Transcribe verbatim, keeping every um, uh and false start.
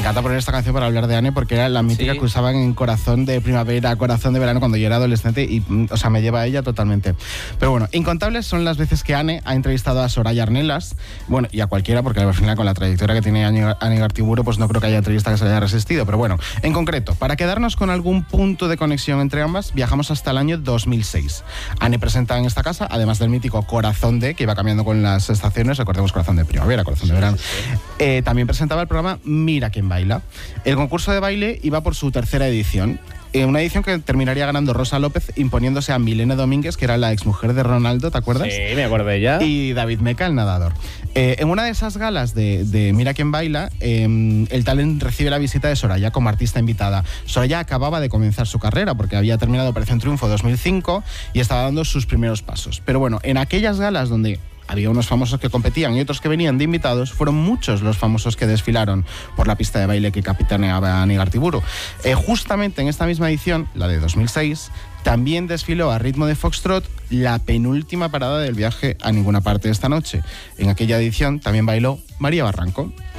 encanta poner esta canción para hablar de Anne porque era la mítica Sí. que usaban en Corazón de Primavera, Corazón de Verano cuando yo era adolescente y, o sea, me lleva a ella totalmente. Pero bueno, incontables son las veces que Anne ha entrevistado a Soraya Arnelas, bueno, y a cualquiera, porque al final con la trayectoria que tiene Anne Gartiburu, pues no creo que haya entrevista que se haya resistido, pero bueno, en concreto, para quedarnos con algún punto de conexión entre ambas, viajamos hasta el año dos mil seis. Anne presenta en esta casa, además del mítico Corazón de, que iba cambiando con las estaciones, recordemos Corazón de Primavera, Corazón de Verano, eh, también presentaba el programa Mira quién baila. El concurso de baile iba por su tercera edición. Eh, una edición que terminaría ganando Rosa López, imponiéndose a Milena Domínguez, que era la exmujer de Ronaldo, ¿te acuerdas? Sí, me acuerdo de ella. Y David Meca, el nadador. Eh, en una de esas galas de, de Mira quién baila, eh, el talent recibe la visita de Soraya como artista invitada. Soraya acababa de comenzar su carrera porque había terminado Operación Triunfo dos mil cinco y estaba dando sus primeros pasos. Pero bueno, en aquellas galas donde había unos famosos que competían y otros que venían de invitados, fueron muchos los famosos que desfilaron por la pista de baile que capitaneaba Anne Gartiburu. Eh, justamente en esta misma edición, la de dos mil seis, también desfiló a ritmo de foxtrot la penúltima parada del viaje a ninguna parte de esta noche. En aquella edición también bailó María Barranco.